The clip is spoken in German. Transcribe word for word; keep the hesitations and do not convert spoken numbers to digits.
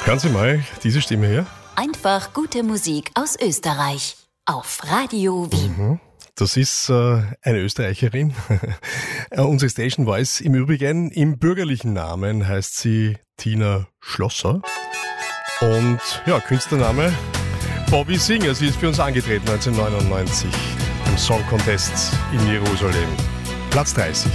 Hören Sie mal diese Stimme hier. Einfach gute Musik aus Österreich auf Radio Wien. Mhm. Das ist äh, eine Österreicherin. Unsere Station Voice im Übrigen. Im bürgerlichen Namen heißt sie Tina Schlosser. Und ja, Künstlername Bobby Singer. Sie ist für uns angetreten neunzehnhundertneunundneunzig im Song Contest in Jerusalem. Platz dreißig.